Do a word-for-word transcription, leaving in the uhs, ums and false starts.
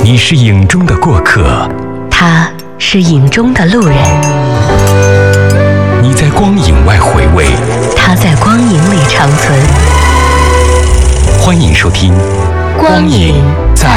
你是影中的过客， 他是影中的路人。 你在光影外回味， 他在光影里长存。 欢迎收听光影